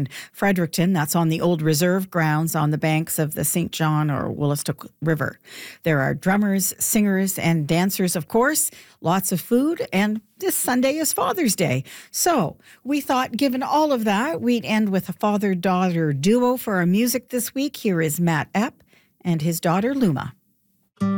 in Fredericton. That's on the old reserve grounds on the banks of the St. John or Woolastook River. There are drummers, singers, and dancers, of course, lots of food, and this Sunday is Father's Day. So we thought, given all of that, we'd end with a father-daughter duo for our music this week. Here is Matt Epp and his daughter, Luma.